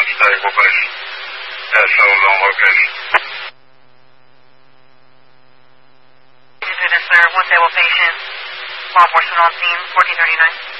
stable base. SO's on location. Student, sir, one stable patient. Law enforcement on scene, 1439.